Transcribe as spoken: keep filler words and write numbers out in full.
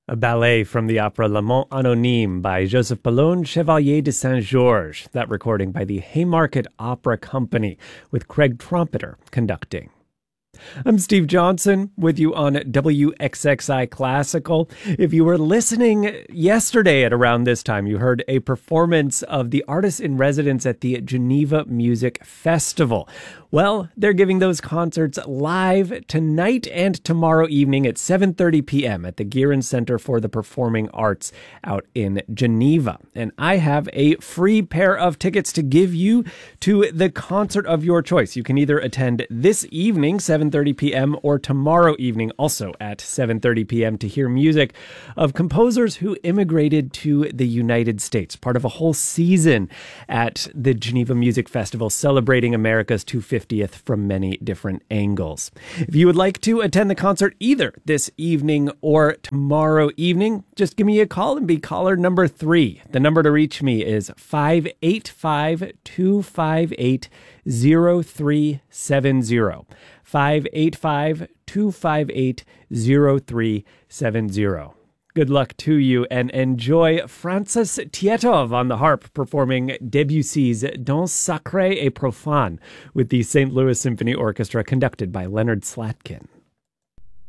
A ballet from the opera L'Amant Anonyme by Joseph Bellone, Chevalier de Saint-Georges. That recording by the Haymarket Opera Company, with Craig Trompeter conducting. I'm Steve Johnson with you on W X X I Classical. If you were listening yesterday at around this time, you heard a performance of the artists in residence at the Geneva Music Festival. Well, they're giving those concerts live tonight and tomorrow evening at seven thirty p.m. at the Guerin Center for the Performing Arts out in Geneva. And I have a free pair of tickets to give you to the concert of your choice. You can either attend this evening, seven thirty p.m., or tomorrow evening, also at seven thirty p.m., to hear music of composers who immigrated to the United States, part of a whole season at the Geneva Music Festival celebrating America's two hundred fiftieth from many different angles. If you would like to attend the concert either this evening or tomorrow evening, just give me a call and be caller number three. The number to reach me is five eight five, two five eight, zero three seven zero. five eight five, two five eight, zero three seven zero. Good luck to you, and enjoy Francis Tietov on the harp performing Debussy's Danse Sacrée et Profane with the Saint Louis Symphony Orchestra, conducted by Leonard Slatkin.